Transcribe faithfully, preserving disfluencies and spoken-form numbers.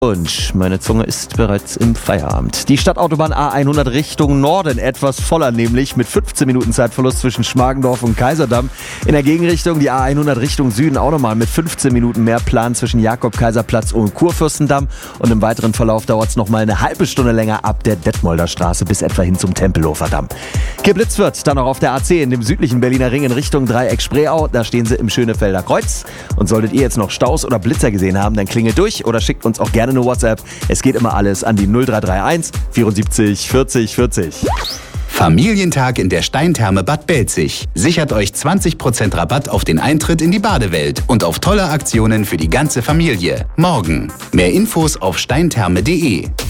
Und meine Zunge ist bereits im Feierabend. Die Stadtautobahn A hundert Richtung Norden etwas voller, nämlich mit fünfzehn Minuten Zeitverlust zwischen Schmargendorf und Kaiserdamm. In der Gegenrichtung die A hundert Richtung Süden auch nochmal mit fünfzehn Minuten mehr Plan zwischen Jakob-Kaiser-Platz und Kurfürstendamm. Und im weiteren Verlauf dauert es nochmal eine halbe Stunde länger ab der Detmolder Straße bis etwa hin zum Tempelhofer Damm. Geblitzt wird dann auch auf der A zehn, dem südlichen Berliner Ring in Richtung Dreieck-Spreeau. Da stehen sie im Schönefelder Kreuz. Und solltet ihr jetzt noch Staus oder Blitzer gesehen haben, dann klingelt durch oder schickt uns auch gerne eine WhatsApp. Es geht immer alles an die null drei drei eins vierundsiebzig vierzig vierzig. Familientag in der Steintherme Bad Belzig. Sichert euch zwanzig Prozent Rabatt auf den Eintritt in die Badewelt und auf tolle Aktionen für die ganze Familie. Morgen. Mehr Infos auf steintherme punkt de.